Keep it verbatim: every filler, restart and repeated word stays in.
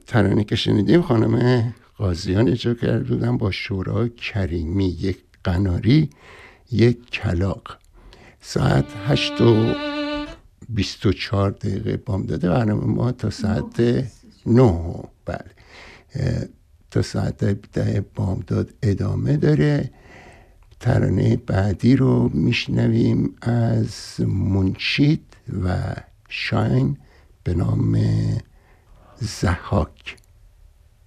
ترانه که شنیدیم خانم قاضیان اجرا کرده بودن با شورای کریمی، یک قناری یک کلاغ. ساعت هشت و بیست و چهار دقیقه بامداد برنامه ما تا ساعت نه، بله تا ساعت ده بامداد ادامه داره. ترانه بعدی رو میشنویم از منشید و شاین به نام ضحاک.